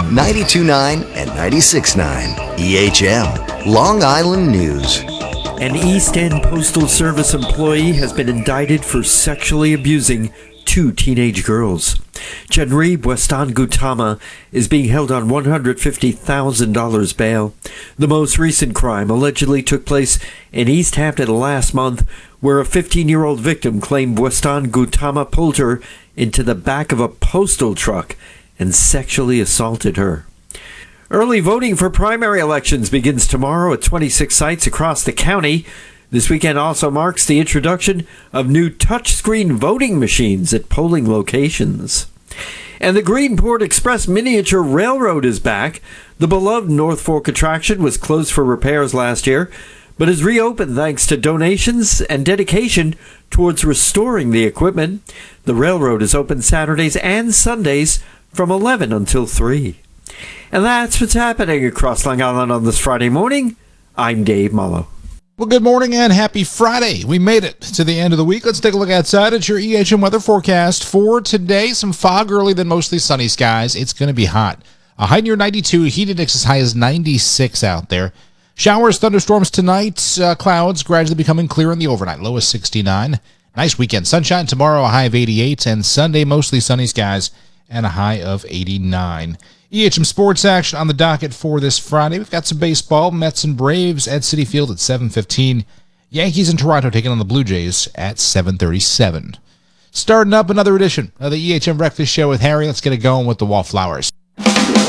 92.9 and 96.9. EHM, Long Island News. An East End Postal Service employee has been indicted for sexually abusing 2 teenage girls. Janri Westan Gautama is being held on $150,000 bail. The most recent crime allegedly took place in East Hampton last month, where a 15-year-old victim claimed Westan Gautama pulled her into the back of a postal truck and sexually assaulted her. Early voting for primary elections begins tomorrow at 26 sites across the county. This weekend also marks the introduction of new touchscreen voting machines at polling locations. And the Greenport Express Miniature Railroad is back. The beloved North Fork attraction was closed for repairs last year, but is reopened thanks to donations and dedication towards restoring the equipment. The railroad is open Saturdays and Sundays from 11 until 3. And that's what's happening across Long Island on this Friday morning. I'm Dave Mullo. Well, good morning and happy Friday. We made it to the end of the week. Let's take a look outside at your EHM weather forecast for today. Some fog early, then mostly sunny skies. It's going to be hot. A high near 92, heat index as high as 96 out there. Showers, thunderstorms tonight. Clouds gradually becoming clear in the overnight. Low is 69. Nice weekend. Sunshine tomorrow, a high of 88. And Sunday, mostly sunny skies and a high of 89. EHM sports action on the docket for this Friday. We've got some baseball. Mets and Braves at Citi Field at 7:15. Yankees and Toronto taking on the Blue Jays at 7:37. Starting up another edition of the EHM Breakfast Show with Harry. Let's get it going with the Wallflowers.